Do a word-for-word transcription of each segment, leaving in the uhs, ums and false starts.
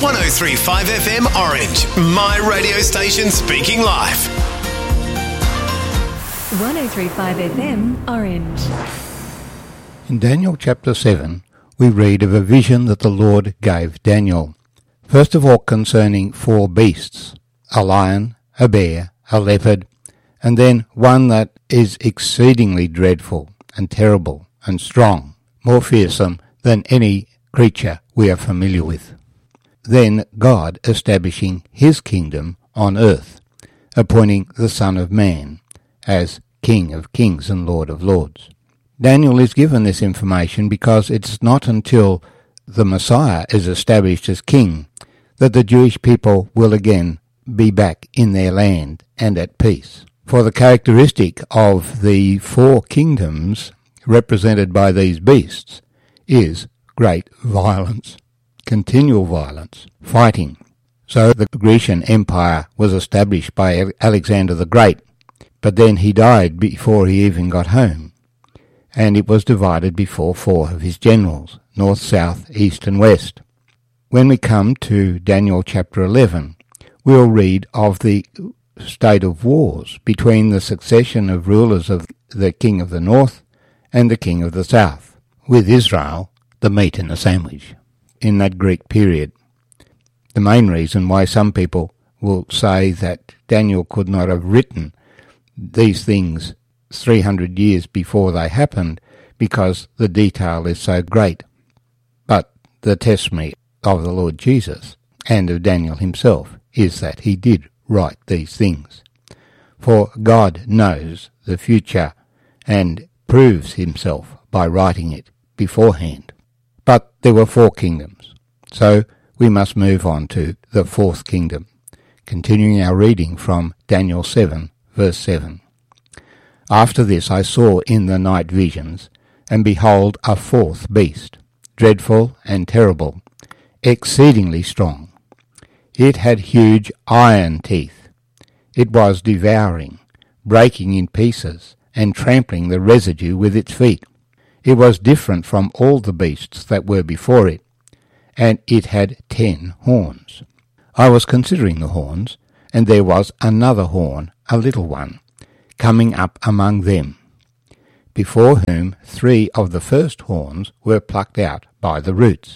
one oh three point five F M Orange, my radio station speaking live. one oh three point five F M Orange. In Daniel chapter seven, we read of a vision that the Lord gave Daniel. First of all concerning four beasts, a lion, a bear, a leopard, and then one that is exceedingly dreadful and terrible and strong, more fearsome than any creature we are familiar with. Then God establishing his kingdom on earth, appointing the Son of Man as King of kings and Lord of lords. Daniel is given this information because it's not until the Messiah is established as king that the Jewish people will again be back in their land and at peace. For the characteristic of the four kingdoms represented by these beasts is great violence, continual violence, fighting. So the Grecian Empire was established by Alexander the Great, but then he died before he even got home, and it was divided before four of his generals, north, south, east and west. When we come to Daniel chapter eleven, we'll read of the state of wars between the succession of rulers of the king of the north and the king of the south, with Israel the meat in the sandwich in that Greek period. The main reason why some people will say that Daniel could not have written these things three hundred years before they happened, because the detail is so great. But the testimony of the Lord Jesus and of Daniel himself is that he did write these things. For God knows the future and proves himself by writing it beforehand. But there were four kingdoms, so we must move on to the fourth kingdom, continuing our reading from Daniel seven, verse seven. After this I saw in the night visions, and behold a fourth beast, dreadful and terrible, exceedingly strong. It had huge iron teeth. It was devouring, breaking in pieces, and trampling the residue with its feet. It was different from all the beasts that were before it, and it had ten horns. I was considering the horns, and there was another horn, a little one, coming up among them, before whom three of the first horns were plucked out by the roots.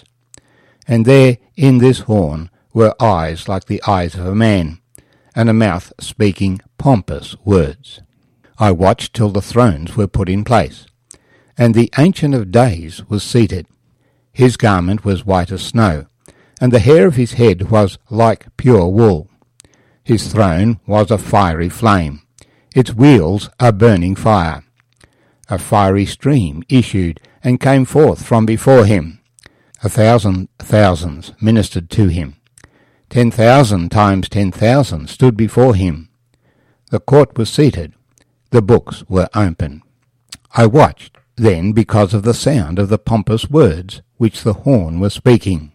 And there in this horn were eyes like the eyes of a man, and a mouth speaking pompous words. I watched till the thrones were put in place, and the Ancient of Days was seated. His garment was white as snow, and the hair of his head was like pure wool. His throne was a fiery flame, its wheels a burning fire. A fiery stream issued and came forth from before him. A thousand thousands ministered to him. Ten thousand times ten thousand stood before him. The court was seated. The books were open. I watched then because of the sound of the pompous words which the horn was speaking.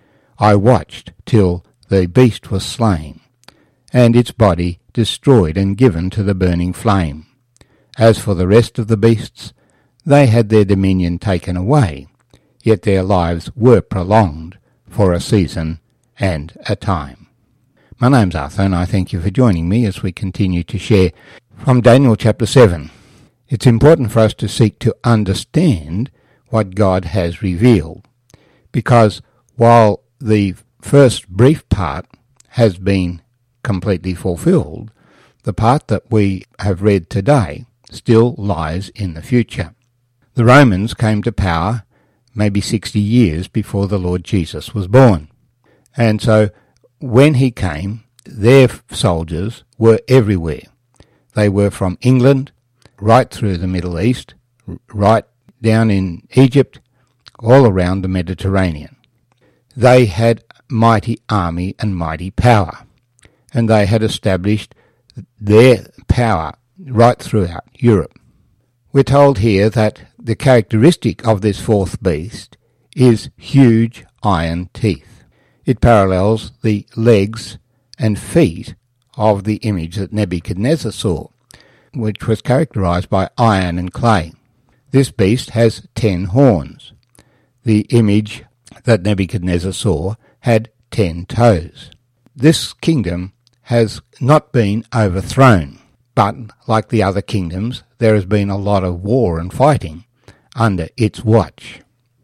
I watched till the beast was slain, and its body destroyed and given to the burning flame. As for the rest of the beasts, they had their dominion taken away, yet their lives were prolonged for a season and a time. My name's Arthur, and I thank you for joining me as we continue to share from Daniel chapter seven. It's important for us to seek to understand what God has revealed, because while the first brief part has been completely fulfilled, the part that we have read today still lies in the future. The Romans came to power maybe sixty years before the Lord Jesus was born. And so when he came, their soldiers were everywhere. They were from England, right through the Middle East, right down in Egypt, all around the Mediterranean. They had mighty army and mighty power, and they had established their power right throughout Europe. We're told here that the characteristic of this fourth beast is huge iron teeth. It parallels the legs and feet of the image that Nebuchadnezzar saw, which was characterized by iron and clay. This beast has ten horns. The image that Nebuchadnezzar saw had ten toes. This kingdom has not been overthrown, but like the other kingdoms, there has been a lot of war and fighting under its watch.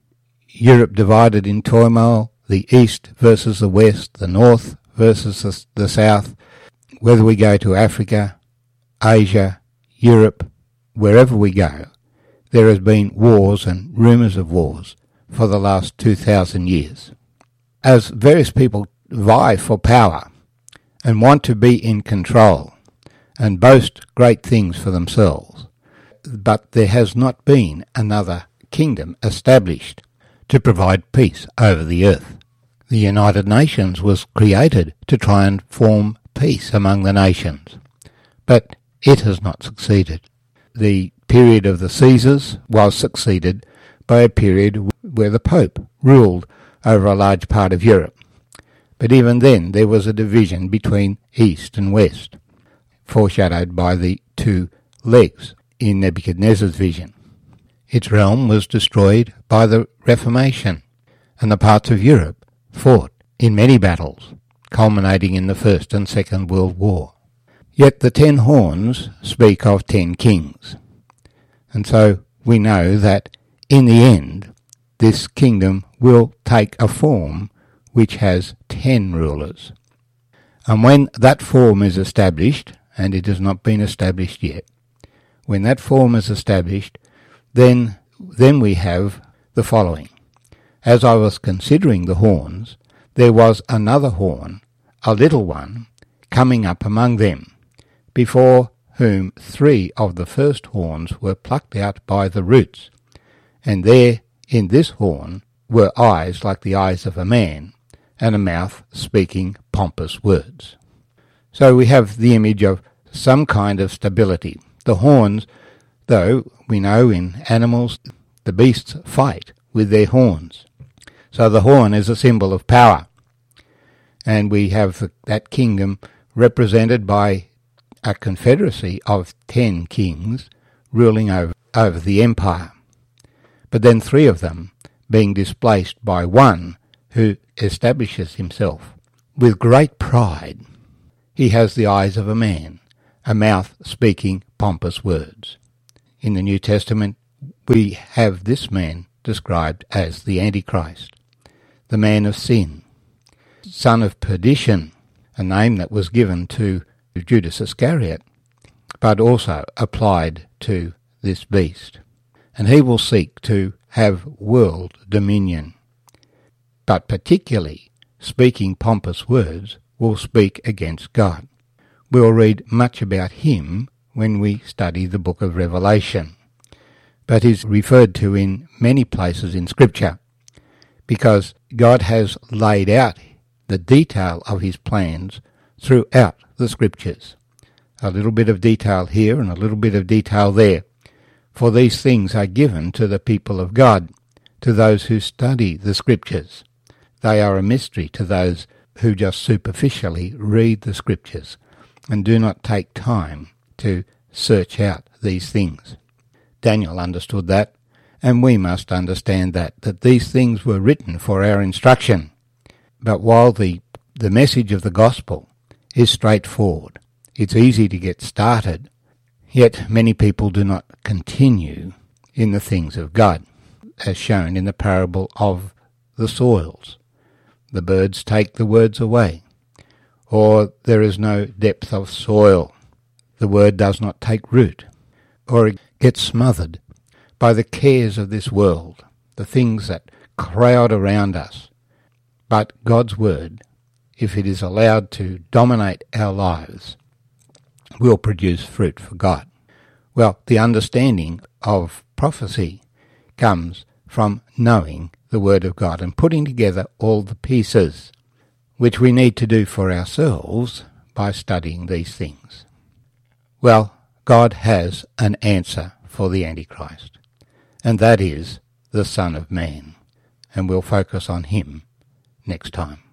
Europe divided in turmoil, the east versus the west, the north versus the, the south. Whether we go to Africa, Asia, Europe, wherever we go, there has been wars and rumours of wars for the last two thousand years. As various people vie for power and want to be in control and boast great things for themselves, but there has not been another kingdom established to provide peace over the earth. The United Nations was created to try and form peace among the nations, but it has not succeeded. The period of the Caesars was succeeded by a period where the Pope ruled over a large part of Europe. But even then there was a division between East and West, foreshadowed by the two legs in Nebuchadnezzar's vision. Its realm was destroyed by the Reformation, and the parts of Europe fought in many battles, culminating in the First and Second World War. Yet the ten horns speak of ten kings, and so we know that in the end this kingdom will take a form which has ten rulers. And when that form is established, and it has not been established yet, when that form is established, then then we have the following. As I was considering the horns, there was another horn, a little one, coming up among them, before whom three of the first horns were plucked out by the roots, and there in this horn were eyes like the eyes of a man, and a mouth speaking pompous words. So we have the image of some kind of stability. The horns, though we know in animals the beasts fight with their horns. So the horn is a symbol of power. And we have the, that kingdom represented by a confederacy of ten kings ruling over, over the empire. But then three of them being displaced by one who establishes himself with great pride. He has the eyes of a man, a mouth speaking pompous words. In the New Testament, we have this man described as the Antichrist, the man of sin, son of perdition, a name that was given to Judas Iscariot, but also applied to this beast. And he will seek to have world dominion, but particularly speaking pompous words will speak against God. We'll read much about him when we study the book of Revelation, but is referred to in many places in Scripture, because God has laid out the detail of his plans throughout the Scriptures. A little bit of detail here and a little bit of detail there, for these things are given to the people of God, to those who study the Scriptures. They are a mystery to those who just superficially read the Scriptures and do not take time to search out these things. Daniel understood that, and we must understand that, that these things were written for our instruction. But while the, the message of the gospel is straightforward, it's easy to get started, yet many people do not continue in the things of God, as shown in the parable of the soils. The birds take the words away, or there is no depth of soil. The word does not take root, or it gets smothered by the cares of this world, the things that crowd around us. But God's word, if it is allowed to dominate our lives, will produce fruit for God. Well, the understanding of prophecy comes from knowing the Word of God and putting together all the pieces, which we need to do for ourselves by studying these things. Well, God has an answer for the Antichrist, and that is the Son of Man, and we'll focus on him next time.